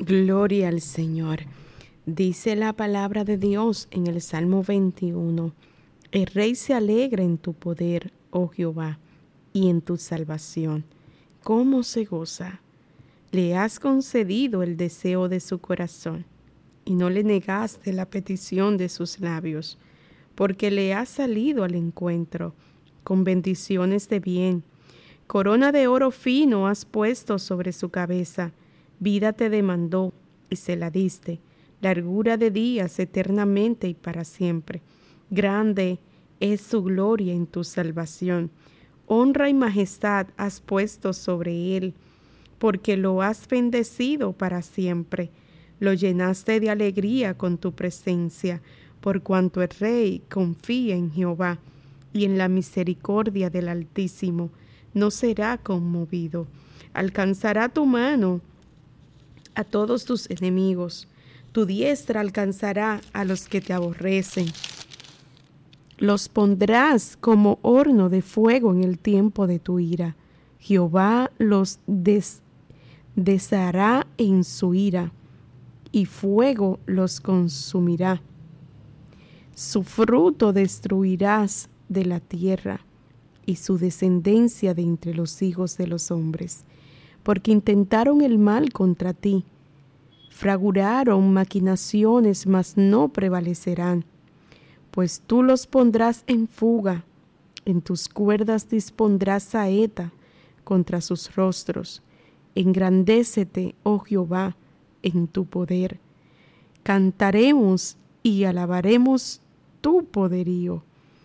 Gloria al Señor. Dice la palabra de Dios en el Salmo 21. El Rey se alegra en tu poder, oh Jehová, y en tu salvación. ¿Cómo se goza? Le has concedido el deseo de su corazón, y no le negaste la petición de sus labios, porque le has salido al encuentro con bendiciones de bien. Corona de oro fino has puesto sobre su cabeza. Vida te demandó y se la diste, largura de días eternamente y para siempre. Grande es su gloria en tu salvación. Honra y majestad has puesto sobre él, porque lo has bendecido para siempre. Lo llenaste de alegría con tu presencia, por cuanto el Rey confía en Jehová, y en la misericordia del Altísimo no será conmovido. Alcanzará tu mano a todos tus enemigos, tu diestra alcanzará a los que te aborrecen. Los pondrás como horno de fuego en el tiempo de tu ira. Jehová los deshará en su ira, y fuego los consumirá. Su fruto destruirás de la tierra, y su descendencia de entre los hijos de los hombres, porque intentaron el mal contra ti, fraguraron maquinaciones, mas no prevalecerán, pues tú los pondrás en fuga, en tus cuerdas dispondrás saeta contra sus rostros. Engrandécete, oh Jehová, en tu poder. Cantaremos y alabaremos tu poderío.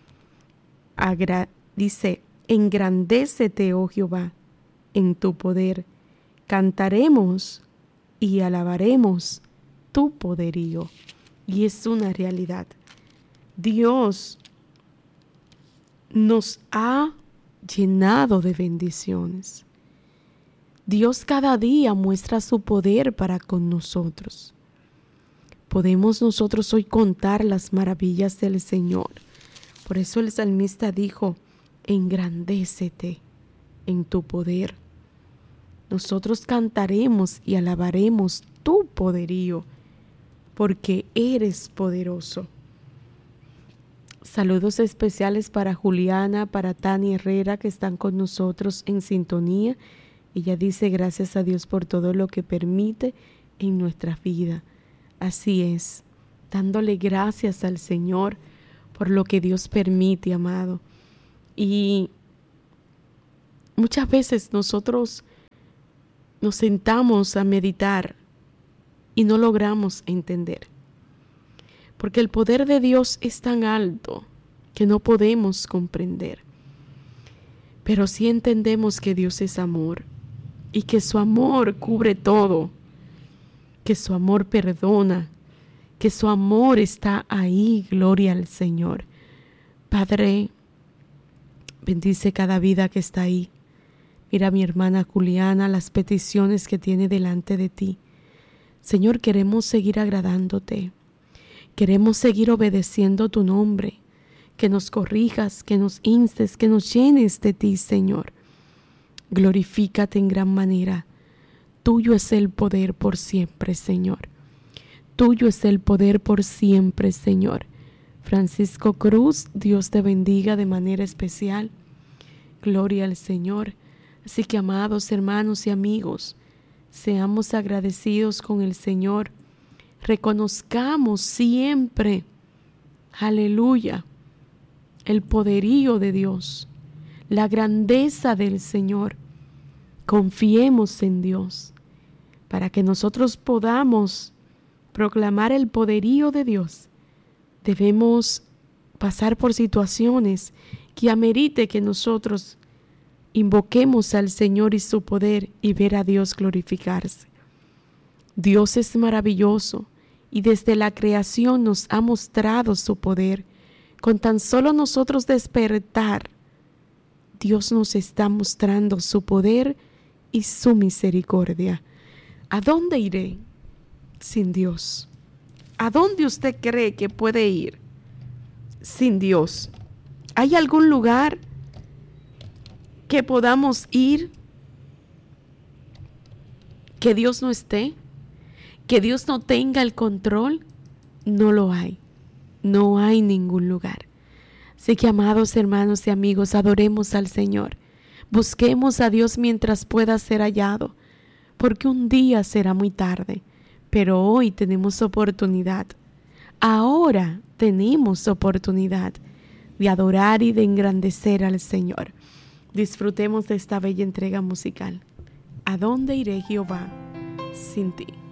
Dice, engrandécete, oh Jehová, en tu poder. Cantaremos y alabaremos tu poderío. Y es una realidad. Dios nos ha llenado de bendiciones. Dios cada día muestra su poder para con nosotros. Podemos nosotros hoy contar las maravillas del Señor. Por eso el salmista dijo, engrandécete en tu poder. Nosotros cantaremos y alabaremos tu poderío, porque eres poderoso. Saludos especiales para Juliana, para Tania Herrera, que están con nosotros en sintonía. Ella dice, gracias a Dios por todo lo que permite en nuestra vida. Así es, dándole gracias al Señor por lo que Dios permite, amado. Y muchas veces nosotros nos sentamos a meditar y no logramos entender. Porque el poder de Dios es tan alto que no podemos comprender. Pero sí entendemos que Dios es amor y que su amor cubre todo, que su amor perdona, que su amor está ahí, gloria al Señor. Padre, bendice cada vida que está ahí. Mira a mi hermana Juliana, las peticiones que tiene delante de ti. Señor, queremos seguir agradándote. Queremos seguir obedeciendo tu nombre. Que nos corrijas, que nos instes, que nos llenes de ti, Señor. Glorifícate en gran manera. Tuyo es el poder por siempre, Señor. Tuyo es el poder por siempre, Señor. Francisco Cruz, Dios te bendiga de manera especial. Gloria al Señor. Así que, amados hermanos y amigos, seamos agradecidos con el Señor. Reconozcamos siempre, aleluya, el poderío de Dios, la grandeza del Señor. Confiemos en Dios para que nosotros podamos proclamar el poderío de Dios. Debemos pasar por situaciones que amerite que nosotros invoquemos al Señor y su poder y ver a Dios glorificarse. Dios es maravilloso y desde la creación nos ha mostrado su poder. Con tan solo nosotros despertar, Dios nos está mostrando su poder y su misericordia. ¿A dónde iré sin Dios? ¿A dónde usted cree que puede ir sin Dios? ¿Hay algún lugar que podamos ir que Dios no esté? Que Dios no tenga el control, no lo hay. No hay ningún lugar. Así que, amados hermanos y amigos, adoremos al Señor. Busquemos a Dios mientras pueda ser hallado, porque un día será muy tarde, pero hoy tenemos oportunidad. Ahora tenemos oportunidad de adorar y de engrandecer al Señor. Disfrutemos de esta bella entrega musical. ¿A dónde iré, Jehová, sin ti?